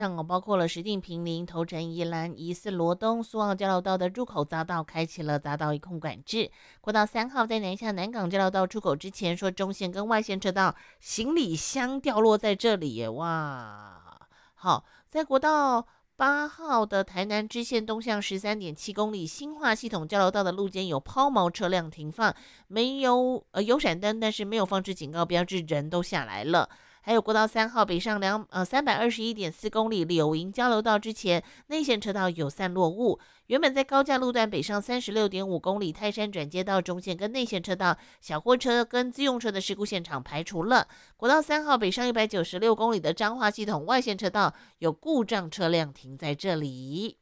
包括了石碇、坪林、头城、宜兰、宜四罗东、苏澳交流道的入口匝道开启了匝道一控管制。国道3号在南下南港交流道出口之前，说中线跟外线车道行李箱掉落在这里耶，哇！好，在国道8号的台南支线东向13.7公里新化系统交流道的路肩有抛锚车辆停放，没有有闪灯，但是没有放置警告标志，人都下来了。还有国道3号北上321.4公里柳营交流道之前，内线车道有散落物。原本在高架路段北上36.5公里泰山转接道中线跟内线车道，小货车跟自用车的事故现场排除了。国道3号北上196公里的彰化系统外线车道有故障车辆停在这里。